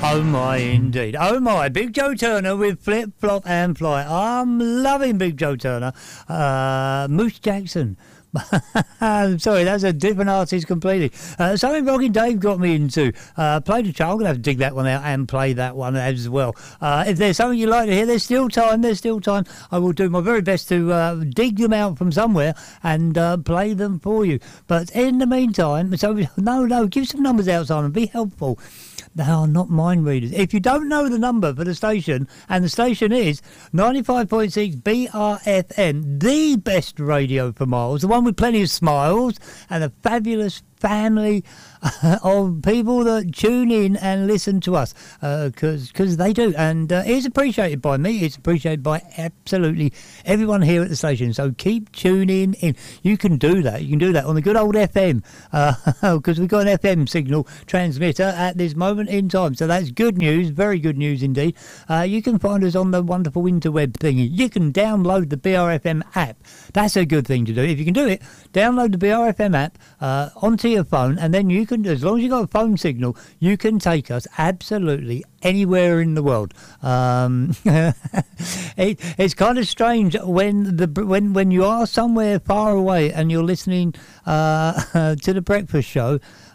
Oh my, indeed. Oh my, Big Joe Turner with Flip, Flop and Fly. I'm loving Big Joe Turner. Moose Jackson. I'm sorry, that's a different artist completely. Something Rockin' Dave got me into. Play the child. I'm going to have to dig that one out and play that one as well. If there's something you'd like to hear, there's still time. I will do my very best to dig them out from somewhere and play them for you. But in the meantime, no, give some numbers out, Simon. Be helpful. They are not mind readers. If you don't know the number for the station, and the station is 95.6 BRFM, the best radio for miles, the one with plenty of smiles and a fabulous family of people that tune in and listen to us, because they do, and it's appreciated by me, it's appreciated by absolutely everyone here at the station, so keep tuning in. You can do that on the good old FM, because we've got an FM signal transmitter at this moment in time, so that's good news, very good news indeed. You can find us on the wonderful interweb thingy. You can download the BRFM app. That's a good thing to do. If you can do it, download the BRFM app onto your phone, and then you can, as long as you've got a phone signal, you can take us absolutely anywhere in the world. It's kind of strange when you are somewhere far away and you're listening to the breakfast show,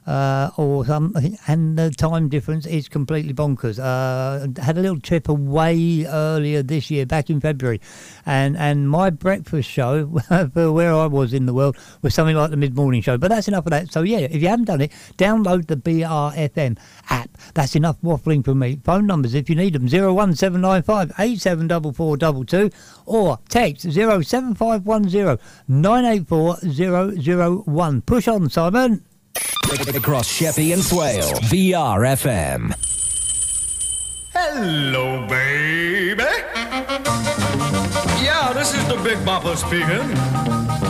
and the time difference is completely bonkers. Had a little trip away earlier this year, back in February, and my breakfast show for where I was in the world was something like the mid-morning show. But that's enough of that. So yeah, if you haven't done it, download the BRFM app. That's enough waffling from me. Phone numbers if you need them: 01795 874422 or text 07510 984 001. Push on, Simon. Across Sheppey and Swale, VRFM. Hello, baby. Yeah, this is the Big Bopper speaking.